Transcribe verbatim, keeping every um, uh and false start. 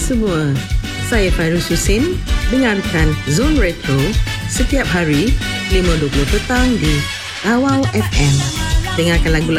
semua. Saya Fairuz Husin. Dengarkan Zone Retro setiap hari lima dua puluh petang di Awal F M. Dengarkan lagu